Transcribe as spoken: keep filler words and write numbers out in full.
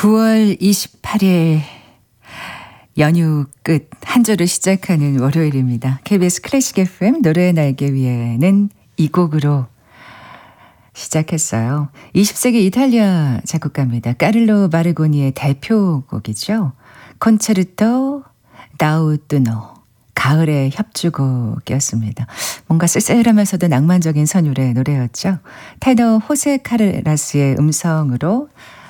구월 이십팔일 연휴 끝 한 주를 시작하는 월요일입니다. 케이비에스 클래식 에프엠 노래의 날개 위에는 이 곡으로 시작했어요. 이십 세기 이탈리아 작곡가입니다. 까를로 마르고니의 대표곡이죠. 콘체르토 다우투노 가을의 협주곡이었습니다. 뭔가 쓸쓸하면서도 낭만적인 선율의 노래였죠. 테너 호세 카르라스의 음성으로